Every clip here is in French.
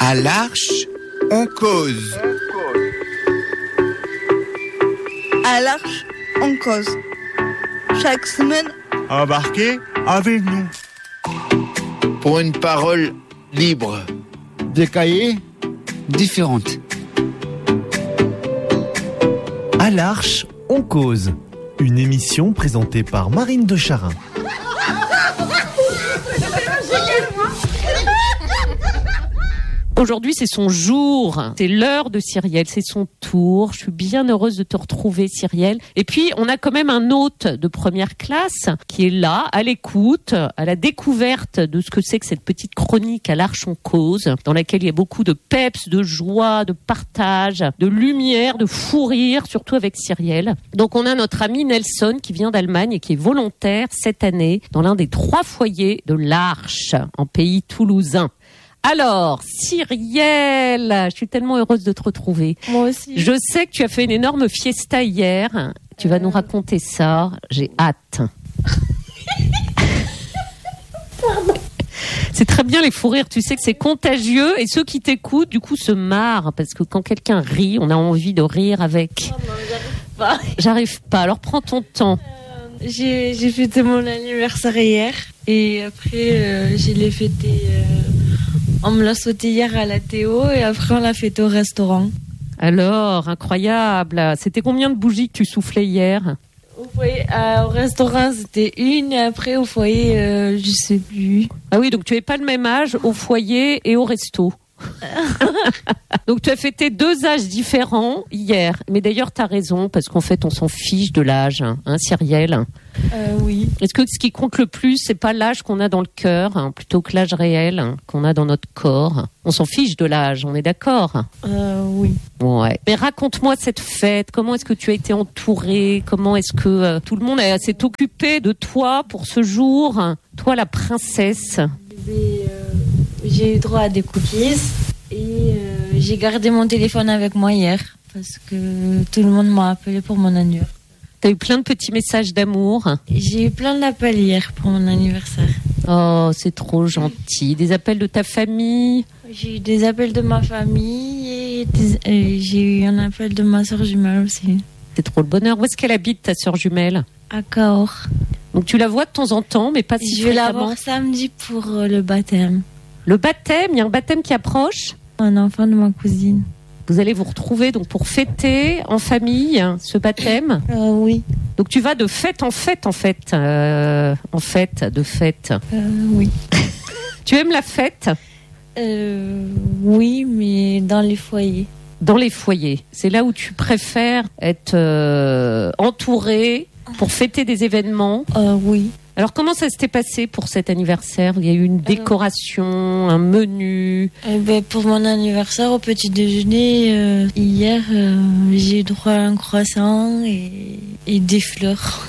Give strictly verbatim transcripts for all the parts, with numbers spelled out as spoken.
À l'Arche, on cause. À l'Arche, on cause. Chaque semaine, embarquez avec nous. Pour une parole libre. Des cahiers différentes. À l'Arche, on cause. Une émission présentée par Marine de Charin. Aujourd'hui, c'est son jour. C'est l'heure de Cyrielle. C'est son tour. Je suis bien heureuse de te retrouver, Cyrielle. Et puis, on a quand même un hôte de première classe qui est là, à l'écoute, à la découverte de ce que c'est que cette petite chronique à l'Arche on cause, dans laquelle il y a beaucoup de peps, de joie, de partage, de lumière, de fou rire, surtout avec Cyrielle. Donc, on a notre ami Nelson qui vient d'Allemagne et qui est volontaire cette année dans l'un des trois foyers de l'Arche, en pays toulousain. Alors, Cyrielle, je suis tellement heureuse de te retrouver. moi aussi. Je sais que tu as fait une énorme fiesta hier. Tu vas nous raconter ça. J'ai hâte. C'est très bien les fous rires. Tu sais que c'est contagieux et ceux qui t'écoutent, du coup, se marrent parce que quand quelqu'un rit, on a envie de rire avec. Oh non, j'arrive pas. J'arrive pas. Alors prends ton temps. Euh, j'ai, j'ai fêté mon anniversaire hier et après, euh, je l'ai fêté. Euh, on me l'a sauté hier à la Théo et après, on l'a fêté au restaurant. Alors, incroyable. C'était combien de bougies que tu soufflais hier ? Au foyer, euh, au restaurant, c'était une et après, au foyer, euh, je sais plus. Ah oui, donc tu n'avais pas le même âge au foyer et au resto. Donc tu as fêté deux âges différents hier. Mais d'ailleurs, tu as raison, parce qu'en fait, on s'en fiche de l'âge, hein, Cyrielle. Euh, oui. Est-ce que ce qui compte le plus, c'est pas l'âge qu'on a dans le cœur, hein, plutôt que l'âge réel hein, qu'on a dans notre corps ? On s'en fiche de l'âge, on est d'accord ? Euh, oui. Ouais. Mais raconte-moi cette fête. Comment est-ce que tu as été entourée ? Comment est-ce que euh, tout le monde a, s'est occupé de toi pour ce jour ? Toi, la princesse. Et, euh, j'ai eu droit à des cookies et euh, j'ai gardé mon téléphone avec moi hier parce que tout le monde m'a appelé pour mon anniversaire. T'as eu plein de petits messages d'amour. J'ai eu plein d'appels hier pour mon anniversaire. Oh, c'est trop gentil. Des appels de ta famille ? J'ai eu des appels de ma famille et, des, et j'ai eu un appel de ma soeur jumelle aussi. C'est trop le bonheur. Où est-ce qu'elle habite, ta sœur jumelle ? À Cahors. Donc tu la vois de temps en temps, mais pas si Je vais la fréquemment. voir samedi pour euh, le baptême. Le baptême, il y a un baptême qui approche. Un enfant de ma cousine. Vous allez vous retrouver donc pour fêter en famille ce baptême. Euh, oui. Donc tu vas de fête en fête en fait, euh, en fête de fête. Euh, oui. Tu aimes la fête ? Euh, oui, mais dans les foyers. Dans les foyers, c'est là où tu préfères être euh, entourée pour fêter des événements. Euh, oui. Alors comment ça s'était passé pour cet anniversaire ? Il y a eu une décoration, un menu. Eh ben, pour mon anniversaire, au petit déjeuner, euh, hier, euh, j'ai eu droit à un croissant et, et des fleurs.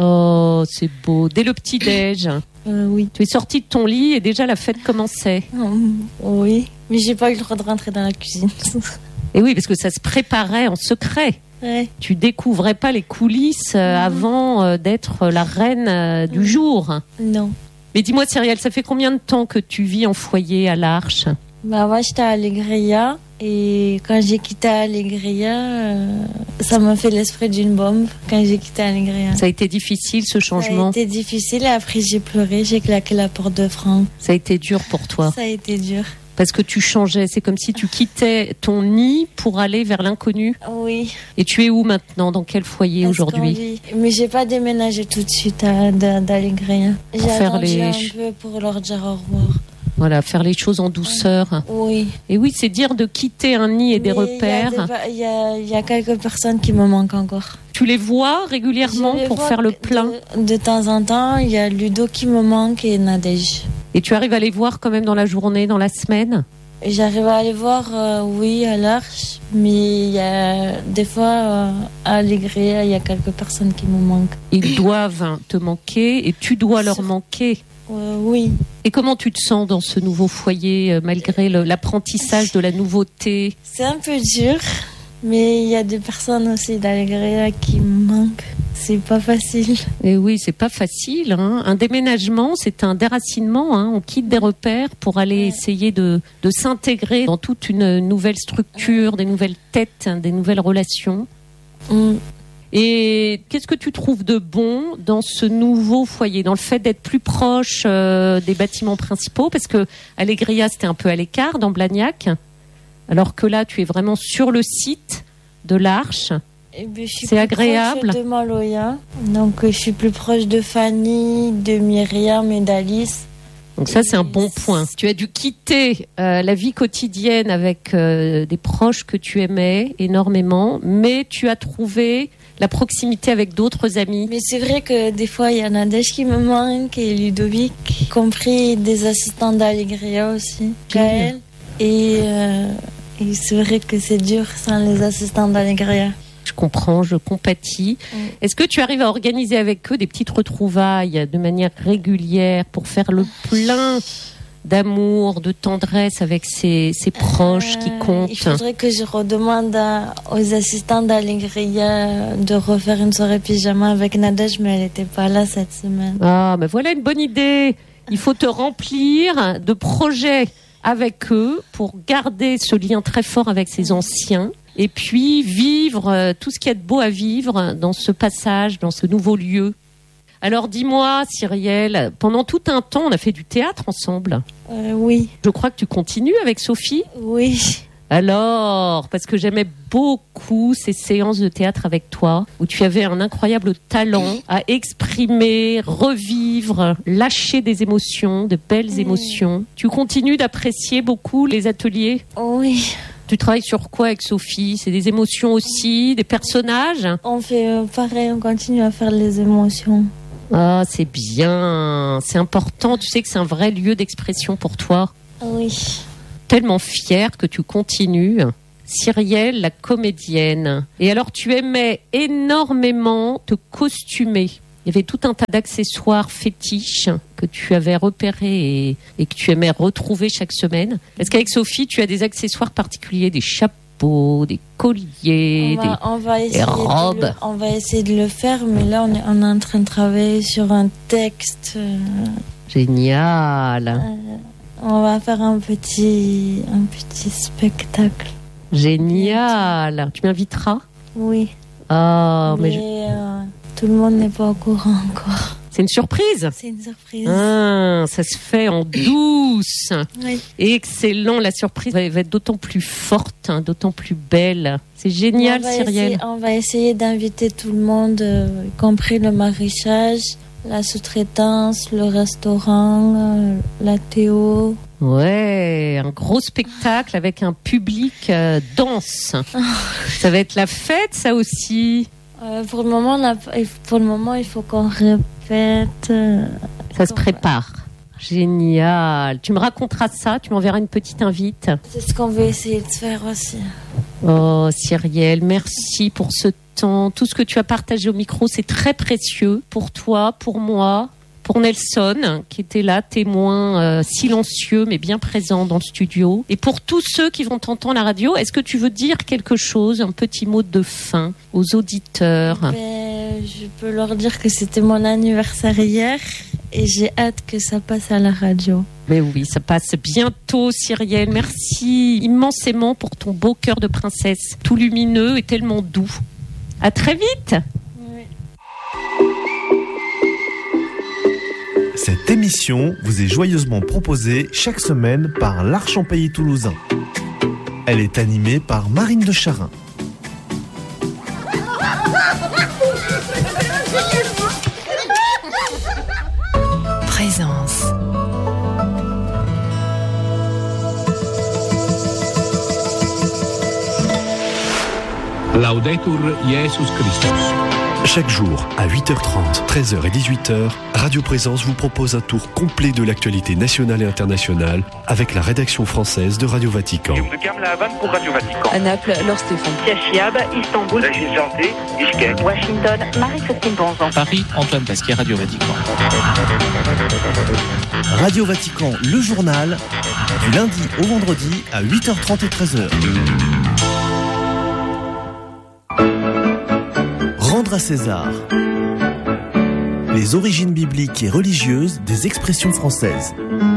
Oh, c'est beau. Dès le petit-déj. Euh, oui. Tu es sortie de ton lit et déjà la fête commençait. Euh, oui. Mais j'ai pas eu le droit de rentrer dans la cuisine. Et oui, parce que ça se préparait en secret. Ouais. Tu découvrais pas les coulisses euh, Mmh. avant euh, d'être la reine euh, du Mmh. jour. Non. Mais dis-moi, Cyrielle, ça fait combien de temps que tu vis en foyer à l'Arche ? Bah, moi, j'étais à Alegria. Et quand j'ai quitté Alegria, euh, ça m'a fait l'esprit d'une bombe quand j'ai quitté Alegria. Ça a été difficile, ce changement ? Ça a été difficile et après j'ai pleuré, j'ai claqué la porte de franc. Ça a été dur pour toi ? Ça a été dur. Parce que tu changeais, c'est comme si tu quittais ton nid pour aller vers l'inconnu. Oui. Et tu es où maintenant ? Dans quel foyer aujourd'hui ? Mais j'ai pas déménagé tout de suite à, d'Alegria. J'ai faire attendu les... un peu pour leur dire au revoir. Voilà, faire les choses en douceur. Oui. Et oui, c'est dire de quitter un nid et des Mais repères. Il y, y, y a quelques personnes qui me manquent encore. Tu les vois régulièrement les pour vois faire le plein ? de, de temps en temps, il y a Ludo qui me manque et Nadège. Et tu arrives à les voir quand même dans la journée, dans la semaine ? J'arrive à les voir, euh, oui, à l'Arche, mais il y a des fois, euh, à Alegria, il y a quelques personnes qui me manquent. Ils doivent te manquer et tu dois leur manquer. Euh, oui. Et comment tu te sens dans ce nouveau foyer, euh, malgré le, l'apprentissage de la nouveauté ? C'est un peu dur, mais il y a des personnes aussi d'Alegria qui me manquent. c'est pas facile. Et oui, c'est pas facile. Hein. Un déménagement, c'est un déracinement. Hein. On quitte des repères pour aller ouais. essayer de, de s'intégrer dans toute une nouvelle structure, des nouvelles têtes, des nouvelles relations. Mm. Et qu'est-ce que tu trouves de bon dans ce nouveau foyer, dans le fait d'être plus proche euh, des bâtiments principaux? Parce que Allégria, c'était un peu à l'écart dans Blagnac, alors que là, tu es vraiment sur le site de l'Arche. Eh bien, je suis c'est plus agréable. proche de Maloya, donc je suis plus proche de Fanny, de Myriam et d'Alice. Donc ça, c'est un bon point. Tu as dû quitter euh, la vie quotidienne avec euh, des proches que tu aimais énormément, mais tu as trouvé la proximité avec d'autres amis. Mais c'est vrai que des fois, il y a Nadège qui me manque et Ludovic, y compris des assistants d'Allégria aussi, Gaël. Et, euh, et c'est vrai que c'est dur sans les assistants d'Allégria. Je comprends, je compatis. Mm. Est-ce que tu arrives à organiser avec eux des petites retrouvailles de manière régulière pour faire le plein d'amour, de tendresse avec ses, ses proches euh, qui comptent? Il faudrait que je redemande à, aux assistants d'Allégria de refaire une soirée pyjama avec Nadège, mais elle n'était pas là cette semaine. Ah, ben voilà une bonne idée. Il faut te remplir de projets avec eux pour garder ce lien très fort avec ses anciens. Et puis vivre euh, tout ce qu'il y a de beau à vivre dans ce passage, dans ce nouveau lieu. Alors dis-moi, Cyrielle, pendant tout un temps, on a fait du théâtre ensemble. Euh, oui. Je crois que tu continues avec Sophie. Oui. Alors, parce que j'aimais beaucoup ces séances de théâtre avec toi, où tu avais un incroyable talent à exprimer, revivre, lâcher des émotions, de belles oui. émotions. Tu continues d'apprécier beaucoup les ateliers ? Oui. Tu travailles sur quoi avec Sophie? C'est des émotions aussi, des personnages? On fait euh, pareil, on continue à faire les émotions. Ah, c'est bien, c'est important. Tu sais que c'est un vrai lieu d'expression pour toi. Oui. Tellement fière que tu continues. Cyrielle, la comédienne. Et alors, tu aimais énormément te costumer. Il y avait tout un tas d'accessoires fétiches que tu avais repérés et, et que tu aimais retrouver chaque semaine. Est-ce qu'avec Sophie, tu as des accessoires particuliers, des chapeaux, des colliers, on va, des, on va essayer des robes de le, On va essayer de le faire, mais là, on est, on est en train de travailler sur un texte. Euh, Génial. Euh, on va faire un petit, un petit spectacle. Génial. Tu m'inviteras? Oui. Oh, mais, mais je... euh, tout le monde n'est pas au courant encore. C'est une surprise. C'est une surprise. Ah, ça se fait en douce. Oui. Excellent. La surprise va être d'autant plus forte, hein, d'autant plus belle. C'est génial, Cyrielle. On va essayer d'inviter tout le monde, euh, y compris le maraîchage, la sous-traitance, le restaurant, euh, la Théo. Ouais, un gros spectacle avec un public euh, dense. Ça va être la fête, ça aussi. Euh, pour le moment, on a, pour le moment, il faut qu'on répète. Euh, ça se prépare. Génial. Tu me raconteras ça, tu m'enverras une petite invite. C'est ce qu'on veut essayer de faire aussi. Oh, Cyrielle, merci pour ce temps. Tout ce que tu as partagé au micro, c'est très précieux pour toi, pour moi, pour Nelson, qui était là, témoin euh, silencieux mais bien présent dans le studio. Et pour tous ceux qui vont t'entendre à la radio, est-ce que tu veux dire quelque chose, un petit mot de fin aux auditeurs? Ben, je peux leur dire que c'était mon anniversaire hier et j'ai hâte que ça passe à la radio. Mais oui, ça passe bientôt, Cyrielle. Merci immensément pour ton beau cœur de princesse, tout lumineux et tellement doux. À très vite. Oui. Cette émission vous est joyeusement proposée chaque semaine par l'Arche en Pays Toulousain. Elle est animée par Marine de Charin. Présence. Laudetur Jesus Christus. Chaque jour, à huit heures trente, treize heures et dixhuit heures, Radio Présence vous propose un tour complet de l'actualité nationale et internationale avec la rédaction française de Radio Vatican. Pour Radio Vatican. À Naples, Laure Stéphane. Chiab, Istanbul. Santé, Bishkek. Washington, Marie-Christine Bonzan. Paris, Antoine Pasquier, Radio Vatican. Radio Vatican, le journal, du lundi au vendredi à huit heures trente et treize heures. Rendre à César. Les origines bibliques et religieuses des expressions françaises.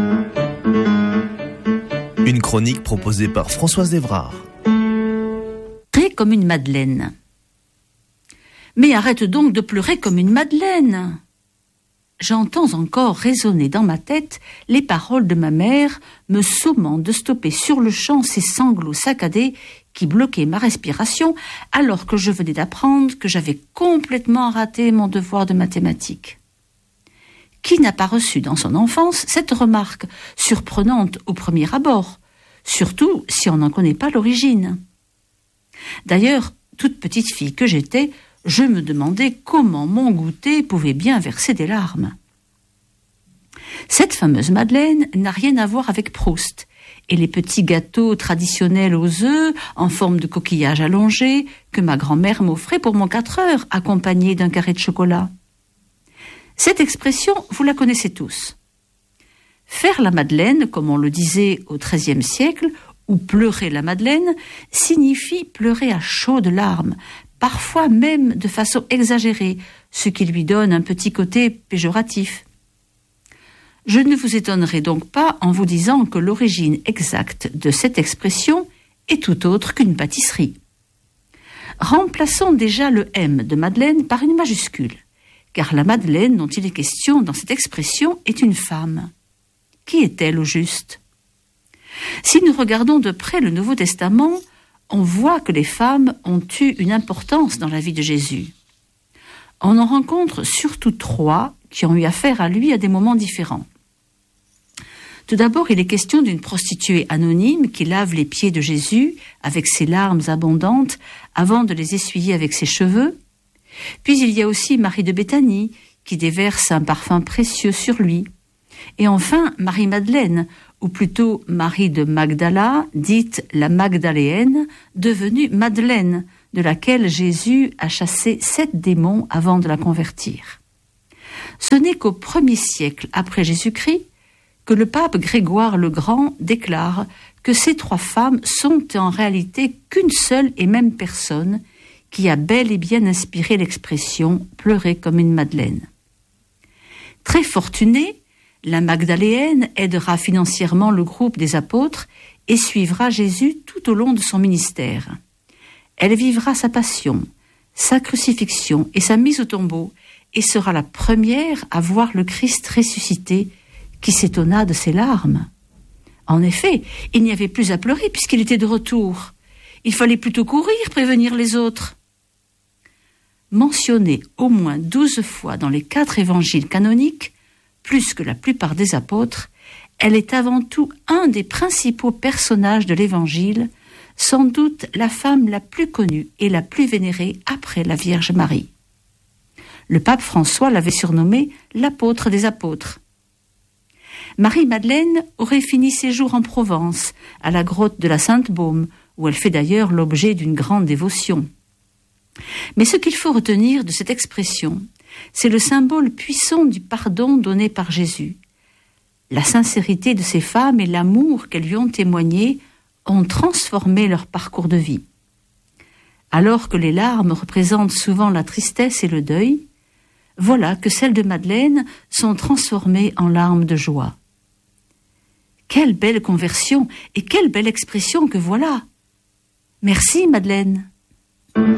Une chronique proposée par Françoise Évrard. Pleurer comme une madeleine. Mais arrête donc de pleurer comme une madeleine. J'entends encore résonner dans ma tête les paroles de ma mère me sommant de stopper sur le champ ces sanglots saccadés qui bloquaient ma respiration alors que je venais d'apprendre que j'avais complètement raté mon devoir de mathématiques. Qui n'a pas reçu dans son enfance cette remarque surprenante au premier abord, surtout si on n'en connaît pas l'origine? D'ailleurs, toute petite fille que j'étais, je me demandais comment mon goûter pouvait bien verser des larmes. Cette fameuse madeleine n'a rien à voir avec Proust et les petits gâteaux traditionnels aux œufs en forme de coquillage allongé que ma grand-mère m'offrait pour mon quatre heures, accompagné d'un carré de chocolat. Cette expression, vous la connaissez tous. Faire la madeleine, comme on le disait au treizième siècle, ou pleurer la madeleine, signifie pleurer à chaudes larmes, parfois même de façon exagérée, ce qui lui donne un petit côté péjoratif. Je ne vous étonnerai donc pas en vous disant que l'origine exacte de cette expression est tout autre qu'une pâtisserie. Remplaçons déjà le M de Madeleine par une majuscule, car la Madeleine dont il est question dans cette expression est une femme. Qui est-elle au juste? Si nous regardons de près le Nouveau Testament, on voit que les femmes ont eu une importance dans la vie de Jésus. On en rencontre surtout trois qui ont eu affaire à lui à des moments différents. Tout d'abord, il est question d'une prostituée anonyme qui lave les pieds de Jésus avec ses larmes abondantes avant de les essuyer avec ses cheveux. Puis il y a aussi Marie de Béthanie qui déverse un parfum précieux sur lui. Et enfin, Marie-Madeleine, ou plutôt Marie de Magdala, dite la Magdaléenne, devenue Madeleine, de laquelle Jésus a chassé sept démons avant de la convertir. Ce n'est qu'au premier siècle après Jésus-Christ que le pape Grégoire le Grand déclare que ces trois femmes sont en réalité qu'une seule et même personne qui a bel et bien inspiré l'expression « pleurer comme une madeleine ». Très fortunée, la Magdaléenne aidera financièrement le groupe des apôtres et suivra Jésus tout au long de son ministère. Elle vivra sa passion, sa crucifixion et sa mise au tombeau et sera la première à voir le Christ ressuscité qui s'étonna de ses larmes. En effet, il n'y avait plus à pleurer puisqu'il était de retour. Il fallait plutôt courir, prévenir les autres. Mentionnée au moins douze fois dans les quatre évangiles canoniques, plus que la plupart des apôtres, elle est avant tout un des principaux personnages de l'Évangile, sans doute la femme la plus connue et la plus vénérée après la Vierge Marie. Le pape François l'avait surnommée l'apôtre des apôtres. Marie-Madeleine aurait fini ses jours en Provence, à la grotte de la Sainte-Baume, où elle fait d'ailleurs l'objet d'une grande dévotion. Mais ce qu'il faut retenir de cette expression, c'est le symbole puissant du pardon donné par Jésus. La sincérité de ces femmes et l'amour qu'elles lui ont témoigné ont transformé leur parcours de vie. Alors que les larmes représentent souvent la tristesse et le deuil, voilà que celles de Madeleine sont transformées en larmes de joie. Quelle belle conversion et quelle belle expression que voilà! Merci Madeleine.